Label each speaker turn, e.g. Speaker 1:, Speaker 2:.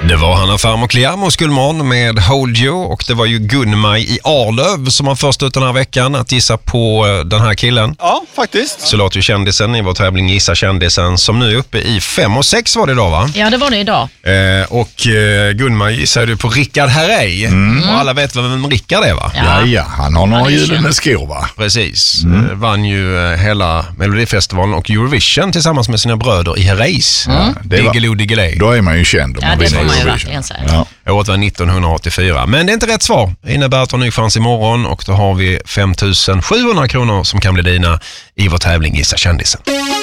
Speaker 1: Det var Hanna Färm och Liam och Skulman med Hold You, och det var ju Gunmaj i Arlöv som var först ut den här veckan att gissa på den här killen.
Speaker 2: Ja, faktiskt.
Speaker 1: Så låter ju kändisen i vår tävling Gissa kändisen, som nu är uppe i 5 och 6 var det idag, va?
Speaker 3: Ja, det var det idag.
Speaker 1: Och Gunmaj gissade du på Rickard Herrey. Och alla vet vem Rickard är, va?
Speaker 4: Ja, han har några gyllene skor, va?
Speaker 1: Precis. Vann ju hela Melodifestivalen och Eurovision tillsammans med sina bröder i Herreys. Diggiloo Diggiley.
Speaker 4: Då är man ju känd.
Speaker 3: Ja, det får man ju verkligen säga.
Speaker 1: Året var 1984. Men det är inte rätt svar. Det innebär att du har ny chans imorgon, och då har vi 5 700 kronor som kan bli dina i vår tävling Gissa kändisen.